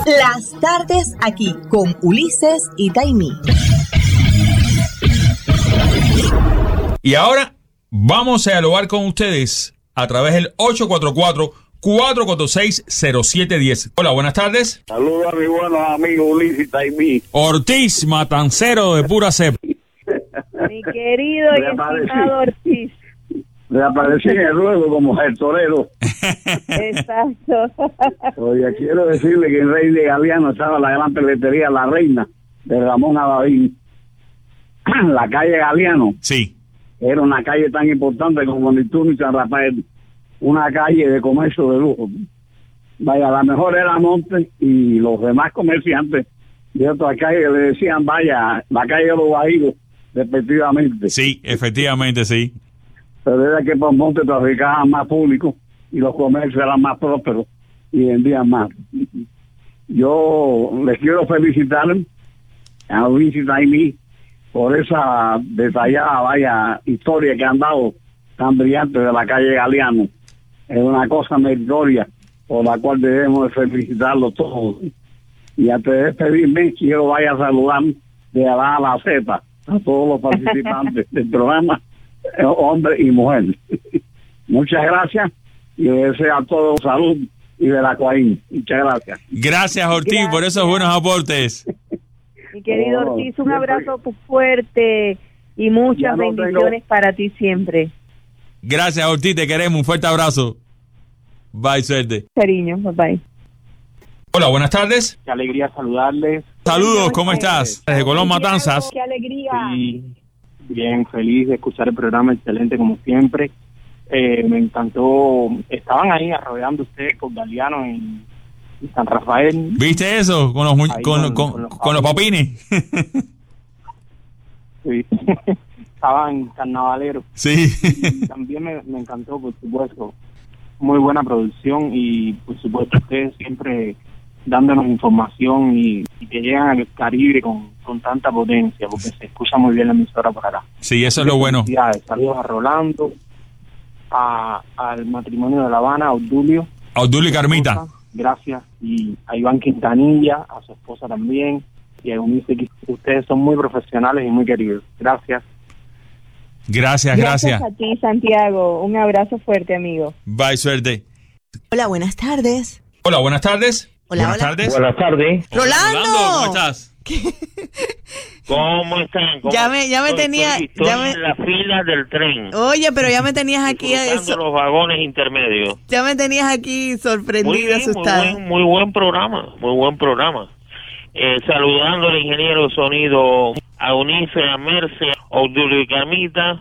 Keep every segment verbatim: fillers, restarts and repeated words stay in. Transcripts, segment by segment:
Las tardes aquí con Ulises y Taimí. Y ahora vamos a dialogar con ustedes a través del ocho cuatro cuatro, cuatro cuatro seis, cero siete uno cero. Hola, buenas tardes. Saludos a mi buenos amigos Ulises y Taimí. Ortiz, matancero de pura cepa. Mi querido y estimado Ortiz. Reaparecí en el ruedo como el torero. Exacto. Oye, quiero decirle que en Rey de Galeano estaba la gran peletería La Reina de Ramón Abadín. La calle Galeano. Sí. Era una calle tan importante como Nituno y San Rafael. Una calle de comercio de lujo. Vaya, la mejor era Monte y los demás comerciantes de otras calles le decían, vaya, la calle de los Bajidos, respectivamente. Sí, efectivamente, sí. Pero era que por Monte traficaban más público y los comercios eran más prósperos y vendían más. Yo les quiero felicitar a Luis y Taimí por esa detallada, vaya, historia que han dado tan brillante de la calle Galeano. Es una cosa meritoria por la cual debemos de felicitarlos todos. Y antes de despedirme, quiero vaya a saludar de A a la Z a todos los participantes del programa, hombres y mujeres. Muchas gracias y les deseo a todos salud y de la Coaín. Muchas gracias. Gracias, Ortiz, gracias. Por esos buenos aportes. Mi querido oh, Ortiz, un siempre. abrazo fuerte y muchas no bendiciones tengo... para ti siempre. Gracias, Ortiz, te queremos. Un fuerte abrazo. Bye, suerte. Cariño, bye bye. Hola, buenas tardes. Qué alegría saludarles. Saludos, ¿cómo estás? Desde Colón Matanzas. Qué alegría. Sí, bien, feliz de escuchar el programa, excelente como siempre. Eh, me encantó, estaban ahí arrodeando ustedes con Galeano en, en San Rafael. ¿Viste eso? Con los, con, con, con, con, los, con los papines. Sí, estaban carnavaleros. Sí. Y también me, me encantó, por supuesto, muy buena producción y por supuesto ustedes siempre dándonos información y, y que llegan al Caribe con, con tanta potencia, porque se escucha muy bien la emisora por acá. Sí, eso es lo bueno. Saludos a Rolando, a, al matrimonio de La Habana, a Obdulio. A Obdulio y Carmita. Esposa, gracias. Y a Iván Quintanilla, a su esposa también, y a Eunice, que ustedes son muy profesionales y muy queridos. Gracias. Gracias, gracias. Gracias a ti, Santiago. Un abrazo fuerte, amigo. Bye, suerte. Hola, buenas tardes. Hola, buenas tardes. Hola, buenas hola. tardes. Buenas tardes. Rolando. Rolando, ¿cómo estás? ¿Cómo están? ¿Cómo ya me, ya me estoy? tenía... Estoy, estoy ya me... en la fila del tren. Oye, pero ya me tenías aquí... Eso... los vagones intermedios. Ya me tenías aquí sorprendida, asustada. Muy buen, muy buen programa, muy buen programa. Eh, saludando al ingeniero de sonido, a Eunice, a Merce, a Obdulio y Carmita,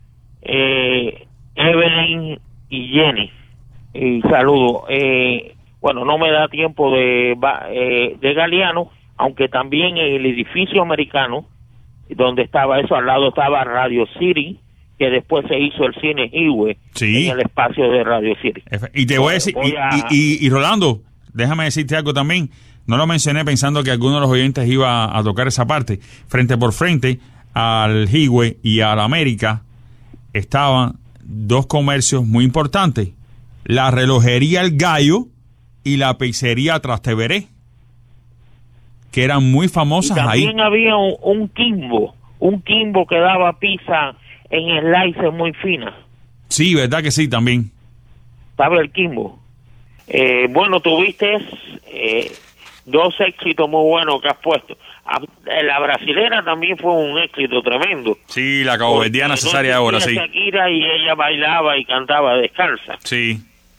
eh, Evelyn y Jenny. Y saludo. Eh, bueno, no me da tiempo de, eh, de Galeano, aunque también en el edificio americano, donde estaba eso, al lado estaba Radio City, que después se hizo el cine Highway, sí, en el espacio de Radio City. Y te voy a decir, voy a... Y, y, y Rolando, déjame decirte algo también. No lo mencioné pensando que alguno de los oyentes iba a tocar esa parte. Frente por frente al Highway y a la América estaban dos comercios muy importantes: la relojería El Gallo y la pizzería Trasteveré, que eran muy famosas ahí. También había un, un Kimbo, un Kimbo que daba pizza en slices muy finas. Sí, verdad que sí, también. ¿Sabe el Kimbo? Eh, bueno, tuviste eh, dos éxitos muy buenos que has puesto. La brasilera también fue un éxito tremendo. Sí, la caboverdiana cesárea ahora, sí. Shakira, y ella bailaba y cantaba descalza. Sí.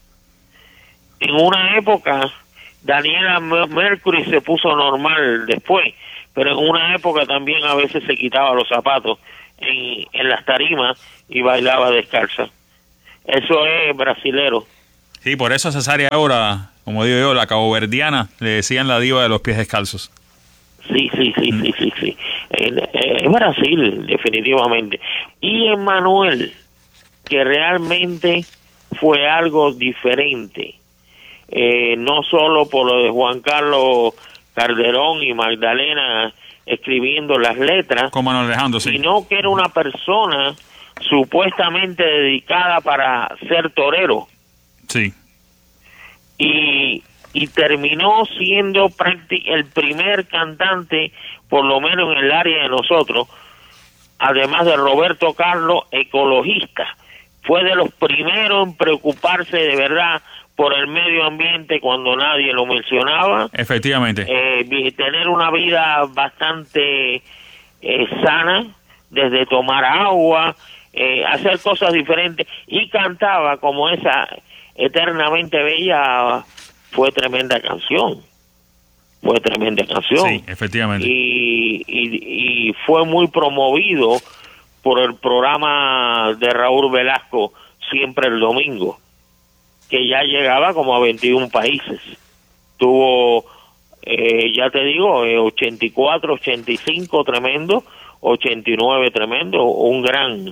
En una época, Daniela Mercury se puso normal después, pero en una época también a veces se quitaba los zapatos en, en las tarimas y bailaba descalza. Eso es brasilero. Sí, por eso cesárea ahora, como digo yo, la caboverdiana, le decían la diva de los pies descalzos. Sí, sí, sí, sí, sí, sí. Es Brasil, definitivamente. Y Emmanuel, que realmente fue algo diferente. Eh, no solo por lo de Juan Carlos Calderón y Magdalena escribiendo las letras, como Alejandro, sí, sino que era una persona supuestamente dedicada para ser torero. Sí. Y, y terminó siendo prácticamente el primer cantante, por lo menos en el área de nosotros, además de Roberto Carlos, ecologista. Fue de los primeros en preocuparse de verdad por el medio ambiente cuando nadie lo mencionaba. Efectivamente. Eh, tener una vida bastante eh, sana, desde tomar agua, eh, hacer cosas diferentes, y cantaba como esa Eternamente Bella. Fue tremenda canción, fue tremenda canción. Sí, efectivamente. Y, y, y fue muy promovido por el programa de Raúl Velasco, Siempre el Domingo, que ya llegaba como a veintiún países. Tuvo, eh, ya te digo, eh, ochenta y cuatro, ochenta y cinco tremendo, ochenta y nueve tremendo, un gran,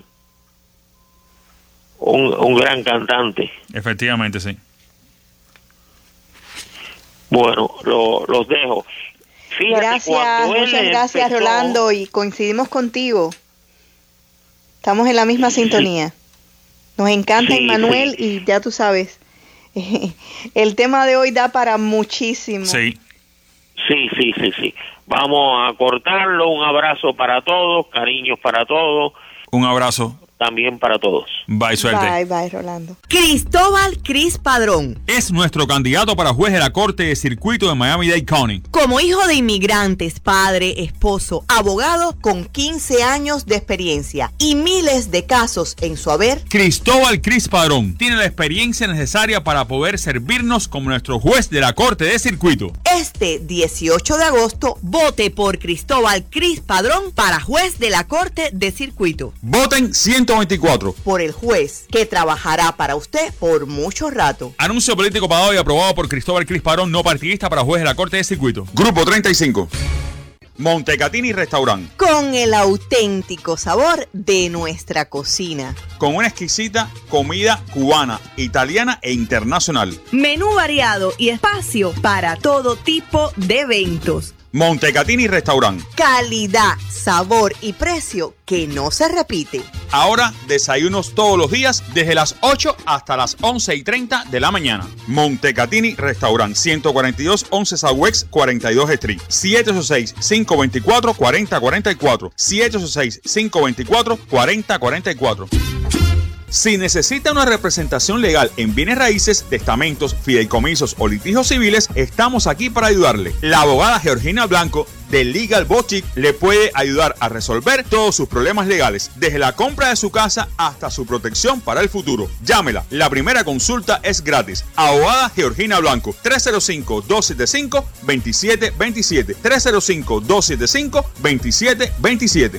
un, un gran cantante. Efectivamente, sí. Bueno, lo, los dejo. Fíjate, gracias, muchas gracias, empezó... Rolando, y coincidimos contigo. Estamos en la misma sintonía. Nos encanta, sí, Emmanuel, sí. Y ya tú sabes, el tema de hoy da para muchísimo. Sí. Sí, sí, sí, sí. Vamos a cortarlo. Un abrazo para todos, cariños para todos. Un abrazo. También para todos. Bye, suerte. Bye, bye, Rolando. Cristóbal Cris Padrón es nuestro candidato para juez de la Corte de Circuito de Miami-Dade County. Como hijo de inmigrantes, padre, esposo, abogado con quince años de experiencia y miles de casos en su haber, Cristóbal Cris Padrón tiene la experiencia necesaria para poder servirnos como nuestro juez de la Corte de Circuito. Este dieciocho de agosto, vote por Cristóbal Cris Padrón para juez de la Corte de Circuito. Voten ciento veinticuatro. Por el juez que trabajará para usted por mucho rato. Anuncio político pagado y aprobado por Cristóbal Cris Padrón, no partidista, para juez de la Corte de Circuito. Grupo treinta y cinco. Montecatini Restaurant. Con el auténtico sabor de nuestra cocina. Con una exquisita comida cubana, italiana e internacional. Menú variado y espacio para todo tipo de eventos. Montecatini Restaurant. Calidad, sabor y precio que no se repite. Ahora desayunos todos los días desde las ocho hasta las once y treinta de la mañana. Montecatini Restaurant, ciento cuarenta y dos once Southwest cuarenta y dos Street. siete ocho seis, cinco dos cuatro, cuatro cero cuatro cuatro. siete ocho seis, cinco dos cuatro, cuatro cero cuatro cuatro. Si necesita una representación legal en bienes raíces, testamentos, fideicomisos o litigios civiles, estamos aquí para ayudarle. La abogada Georgina Blanco de Legal Boutique le puede ayudar a resolver todos sus problemas legales, desde la compra de su casa hasta su protección para el futuro. Llámela, la primera consulta es gratis. Abogada Georgina Blanco, tres cero cinco, dos siete cinco, dos siete dos siete, tres cero cinco, dos siete cinco, dos siete dos siete.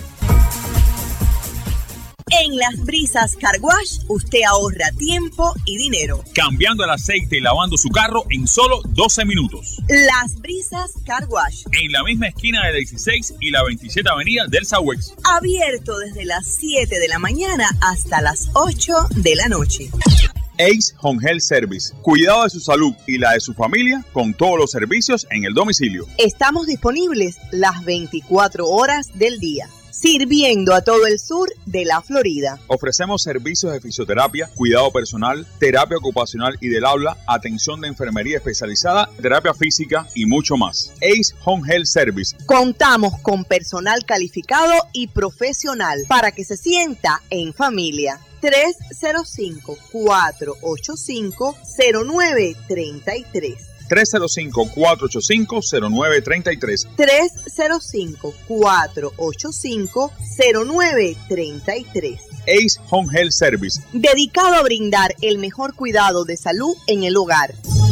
En Las Brisas Car Wash, usted ahorra tiempo y dinero. Cambiando el aceite y lavando su carro en solo doce minutos. Las Brisas Car Wash. En la misma esquina de la dieciséis y la veintisiete Avenida del Southwest. Abierto desde las siete de la mañana hasta las ocho de la noche. Ace Home Health Service. Cuidado de su salud y la de su familia con todos los servicios en el domicilio. Estamos disponibles las veinticuatro horas del día, sirviendo a todo el sur de la Florida. Ofrecemos servicios de fisioterapia, cuidado personal, terapia ocupacional y del habla, atención de enfermería especializada, terapia física y mucho más. Ace Home Health Service. Contamos con personal calificado y profesional para que se sienta en familia. tres cero cinco, cuatro ocho cinco, cero nueve tres tres. tres cero cinco, cuatro ocho cinco, cero nueve tres tres. tres cero cinco, cuatro ocho cinco, cero nueve tres tres. Ace Home Health Service. Dedicado a brindar el mejor cuidado de salud en el hogar.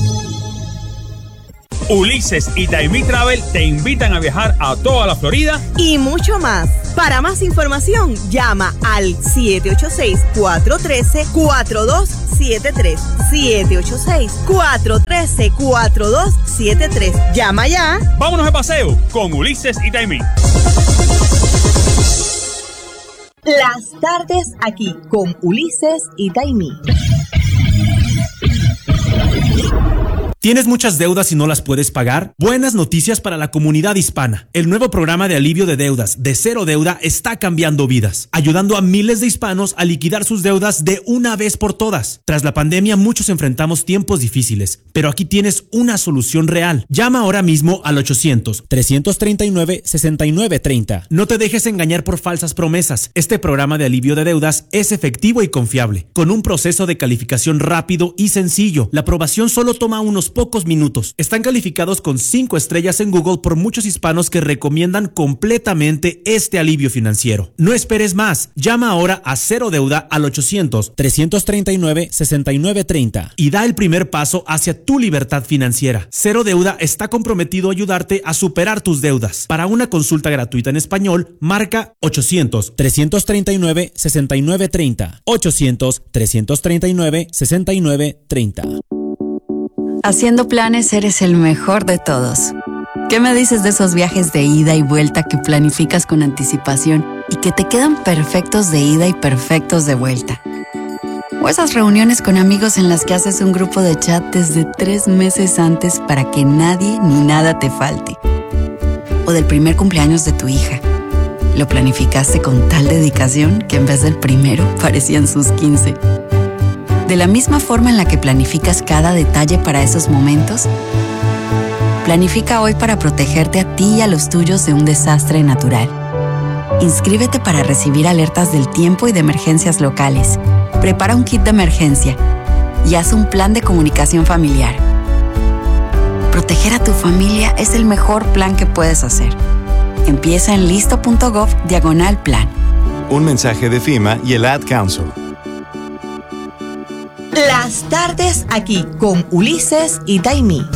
Ulises y Taimí Travel te invitan a viajar a toda la Florida y mucho más. Para más información, llama al siete ocho seis, cuatro uno tres, cuatro dos siete tres. siete ocho seis, cuatro uno tres, cuatro dos siete tres. Llama ya. Vámonos de paseo con Ulises y Taimí. Las tardes aquí con Ulises y Taimí. ¿Tienes muchas deudas y no las puedes pagar? Buenas noticias para la comunidad hispana. El nuevo programa de alivio de deudas de Cero Deuda está cambiando vidas, ayudando a miles de hispanos a liquidar sus deudas de una vez por todas. Tras la pandemia, muchos enfrentamos tiempos difíciles, pero aquí tienes una solución real. Llama ahora mismo al ochocientos, trescientos treinta y nueve, sesenta y nueve treinta. No te dejes engañar por falsas promesas. Este programa de alivio de deudas es efectivo y confiable, con un proceso de calificación rápido y sencillo. La aprobación solo toma unos pocos minutos. Están calificados con cinco estrellas en Google por muchos hispanos que recomiendan completamente este alivio financiero. No esperes más. Llama ahora a Cero Deuda al ochocientos, trescientos treinta y nueve, sesenta y nueve treinta y da el primer paso hacia tu libertad financiera. Cero Deuda está comprometido a ayudarte a superar tus deudas. Para una consulta gratuita en español, marca ochocientos, trescientos treinta y nueve, sesenta y nueve treinta. ochocientos, trescientos treinta y nueve, sesenta y nueve treinta. Haciendo planes eres el mejor de todos. ¿Qué me dices de esos viajes de ida y vuelta que planificas con anticipación y que te quedan perfectos de ida y perfectos de vuelta? O esas reuniones con amigos en las que haces un grupo de chat desde tres meses antes para que nadie ni nada te falte. O del primer cumpleaños de tu hija. Lo planificaste con tal dedicación que en vez del primero parecían sus quince. De la misma forma en la que planificas cada detalle para esos momentos, planifica hoy para protegerte a ti y a los tuyos de un desastre natural. Inscríbete para recibir alertas del tiempo y de emergencias locales. Prepara un kit de emergencia y haz un plan de comunicación familiar. Proteger a tu familia es el mejor plan que puedes hacer. Empieza en listo.gov diagonal plan. Un mensaje de FEMA y el Ad Council. Las tardes aquí con Ulises y Daimí.